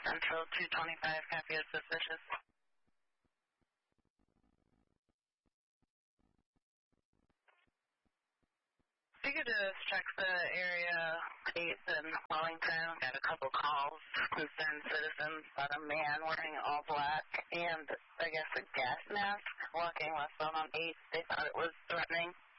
Central 225, copy is suspicious. If you could just check the area, East and Wellington. Got a couple calls, concerned citizens about a man wearing all black and, I guess, a gas mask walking westbound on 8th. They thought it was threatening.